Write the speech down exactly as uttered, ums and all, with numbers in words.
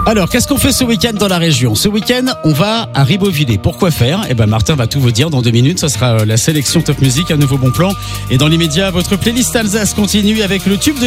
Alors, qu'est-ce qu'on fait ce week-end dans la région ? Ce week-end, on va à Ribeauvillé. Pourquoi faire ? Eh ben, Martin va tout vous dire dans deux minutes. Ce sera la sélection Top Music, un nouveau bon plan. Et dans l'immédiat, votre playlist Alsace continue avec le tube de